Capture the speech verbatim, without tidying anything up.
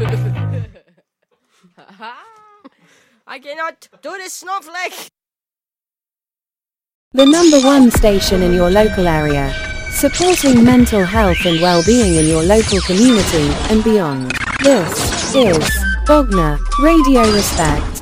I cannot do this, snowflake! The number one station in your local area, supporting mental health and well-being in your local community and beyond. This is Bogner Radio Respect.